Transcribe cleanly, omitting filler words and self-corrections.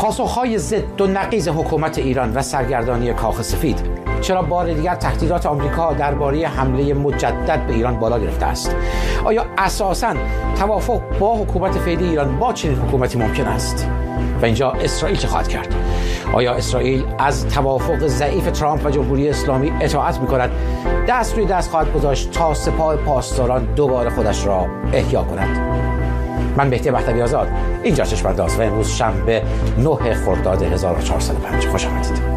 پاسخهای ضد و نقیض حکومت ایران و سرگردانی کاخ سفید چرا بار دیگر تهدیدات آمریکا درباره حمله مجدد به ایران بالا گرفته است؟ آیا اساساً توافق با حکومت فعلی ایران با چنین حکومتی ممکن است؟ و اینجا اسرائیل چه خواهد کرد؟ آیا اسرائیل از توافق ضعیف ترامپ و جمهوری اسلامی اطاعت می‌کند؟ دست روی دست خواهد گذاشت تا سپاه پاسداران دوباره خودش را احیا کند؟ من مهدی مهدوی آزاد، اینجا چشم‌انداز و امروز شنبه 9 خرداد 1405. خوش آمدید.